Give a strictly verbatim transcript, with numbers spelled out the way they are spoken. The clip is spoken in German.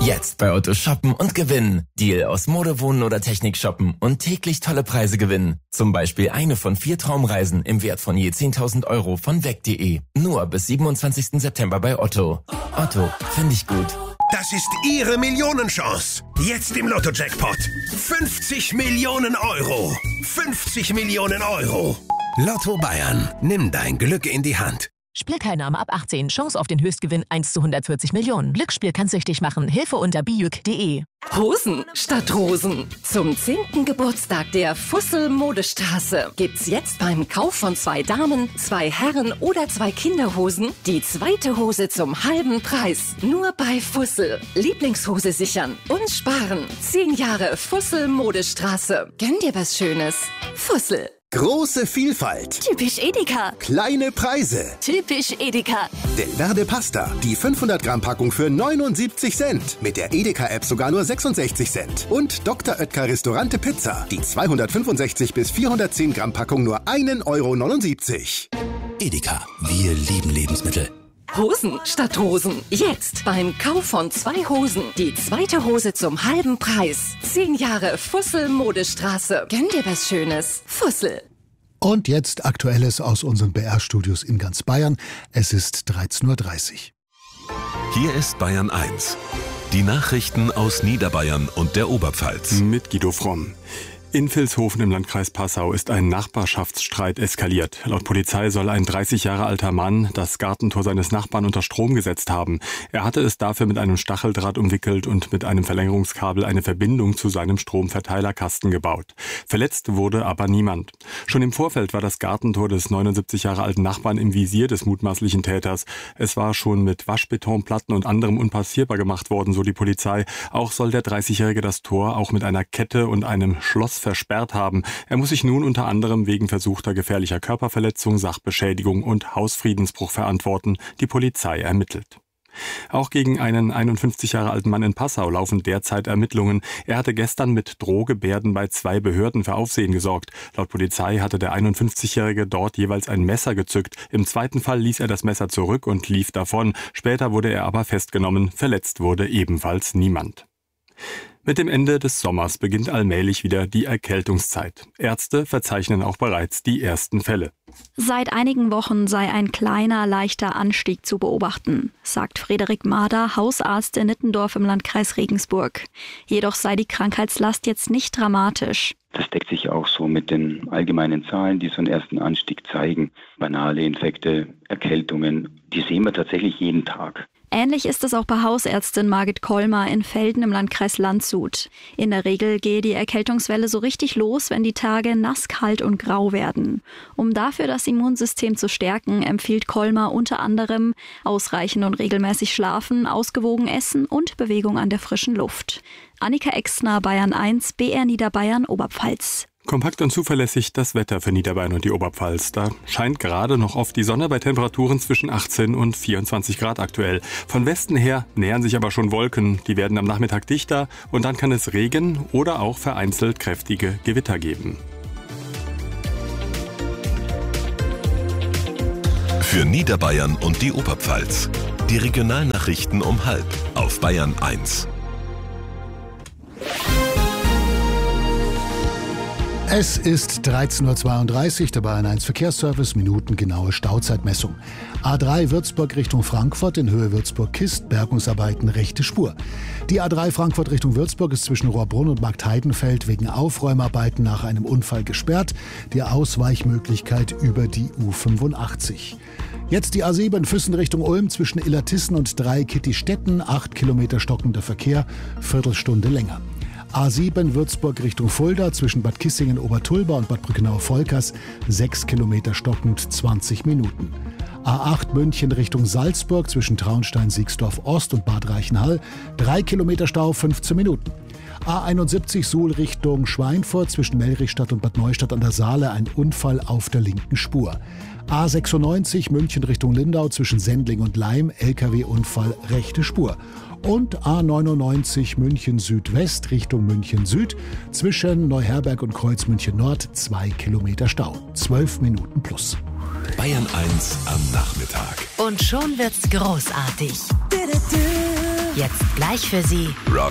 Jetzt bei Otto shoppen und gewinnen. Deal aus Mode, Wohnen oder Technik shoppen und täglich tolle Preise gewinnen. Zum Beispiel eine von vier Traumreisen im Wert von je zehntausend Euro von weg punkt de. Nur bis siebenundzwanzigsten September bei Otto. Otto, finde ich gut. Das ist Ihre Millionenchance. Jetzt im Lotto-Jackpot. fünfzig Millionen Euro. fünfzig Millionen Euro. Lotto Bayern. Nimm dein Glück in die Hand. Spielteilnahme ab achtzehn. Chance auf den Höchstgewinn eins zu hundertvierzig Millionen. Glücksspiel kann süchtig machen. Hilfe unter bijuk punkt de. Hosen statt Rosen. Zum zehnten Geburtstag der Fussel Modestraße gibt's jetzt beim Kauf von zwei Damen, zwei Herren oder zwei Kinderhosen die zweite Hose zum halben Preis. Nur bei Fussel. Lieblingshose sichern und sparen. Zehn Jahre Fussel Modestraße. Gönn dir was Schönes. Fussel. Große Vielfalt. Typisch Edeka. Kleine Preise. Typisch Edeka. Delverde Pasta. Die fünfhundert Gramm Packung für neunundsiebzig Cent. Mit der Edeka-App sogar nur sechsundsechzig Cent. Und Doktor Oetker Restaurante Pizza. Die zweihundertfünfundsechzig bis vierhundertzehn Gramm Packung nur ein Euro neunundsiebzig. Edeka. Wir lieben Lebensmittel. Hosen statt Rosen. Jetzt beim Kauf von zwei Hosen die zweite Hose zum halben Preis. Zehn Jahre Fussel Modestraße. Gönn dir was Schönes. Fussel. Und jetzt Aktuelles aus unseren B R-Studios in ganz Bayern. Es ist dreizehn Uhr dreißig. Hier ist Bayern eins. Die Nachrichten aus Niederbayern und der Oberpfalz. Mit Guido Fromm. In Vilshofen im Landkreis Passau ist ein Nachbarschaftsstreit eskaliert. Laut Polizei soll ein dreißig Jahre alter Mann das Gartentor seines Nachbarn unter Strom gesetzt haben. Er hatte es dafür mit einem Stacheldraht umwickelt und mit einem Verlängerungskabel eine Verbindung zu seinem Stromverteilerkasten gebaut. Verletzt wurde aber niemand. Schon im Vorfeld war das Gartentor des neunundsiebzig Jahre alten Nachbarn im Visier des mutmaßlichen Täters. Es war schon mit Waschbetonplatten und anderem unpassierbar gemacht worden, so die Polizei. Auch soll der dreißigjährige das Tor auch mit einer Kette und einem Schloss versperrt haben. Er muss sich nun unter anderem wegen versuchter gefährlicher Körperverletzung, Sachbeschädigung und Hausfriedensbruch verantworten. Die Polizei ermittelt. Auch gegen einen einundfünfzig Jahre alten Mann in Passau laufen derzeit Ermittlungen. Er hatte gestern mit Drohgebärden bei zwei Behörden für Aufsehen gesorgt. Laut Polizei hatte der einundfünfzigjährige dort jeweils ein Messer gezückt. Im zweiten Fall ließ er das Messer zurück und lief davon. Später wurde er aber festgenommen. Verletzt wurde ebenfalls niemand. Mit dem Ende des Sommers beginnt allmählich wieder die Erkältungszeit. Ärzte verzeichnen auch bereits die ersten Fälle. Seit einigen Wochen sei ein kleiner, leichter Anstieg zu beobachten, sagt Frederik Mader, Hausarzt in Nittendorf im Landkreis Regensburg. Jedoch sei die Krankheitslast jetzt nicht dramatisch. Das deckt sich auch so mit den allgemeinen Zahlen, die so einen ersten Anstieg zeigen. Banale Infekte, Erkältungen, die sehen wir tatsächlich jeden Tag. Ähnlich ist es auch bei Hausärztin Margit Kollmer in Velden im Landkreis Landshut. In der Regel gehe die Erkältungswelle so richtig los, wenn die Tage nass, kalt und grau werden. Um dafür das Immunsystem zu stärken, empfiehlt Kollmer unter anderem ausreichend und regelmäßig schlafen, ausgewogen essen und Bewegung an der frischen Luft. Annika Exner, Bayern eins, B R Niederbayern, Oberpfalz. Kompakt und zuverlässig das Wetter für Niederbayern und die Oberpfalz. Da scheint gerade noch oft die Sonne bei Temperaturen zwischen achtzehn und vierundzwanzig Grad aktuell. Von Westen her nähern sich aber schon Wolken. Die werden am Nachmittag dichter und dann kann es Regen oder auch vereinzelt kräftige Gewitter geben. Für Niederbayern und die Oberpfalz. Die Regionalnachrichten um halb auf Bayern eins. Es ist dreizehn Uhr zweiunddreißig, der Bayern eins Verkehrsservice, minutengenaue Stauzeitmessung. A drei Würzburg Richtung Frankfurt, in Höhe Würzburg-Kist, Bergungsarbeiten rechte Spur. Die A drei Frankfurt Richtung Würzburg ist zwischen Rohrbrunn und Markt Heidenfeld wegen Aufräumarbeiten nach einem Unfall gesperrt. Die Ausweichmöglichkeit über die U fünfundachtzig. Jetzt die A sieben Füssen Richtung Ulm zwischen Illertissen und Dreikittistetten, acht Kilometer stockender Verkehr, Viertelstunde länger. A sieben Würzburg Richtung Fulda zwischen Bad Kissingen-Obertulba und Bad Brückenau-Volkers, sechs Kilometer stockend, zwanzig Minuten. A acht München Richtung Salzburg zwischen Traunstein-Siegsdorf-Ost und Bad Reichenhall, drei Kilometer Stau, fünfzehn Minuten. A einundsiebzig Suhl Richtung Schweinfurt zwischen Melrichstadt und Bad Neustadt an der Saale, ein Unfall auf der linken Spur. A sechsundneunzig München Richtung Lindau zwischen Sendling und Laim, L K W-Unfall, rechte Spur. Und A neunundneunzig München Südwest Richtung München Süd zwischen Neuherberg und Kreuz München Nord, zwei Kilometer Stau, zwölf Minuten plus. Bayern eins am Nachmittag. Und schon wird's großartig. Jetzt gleich für Sie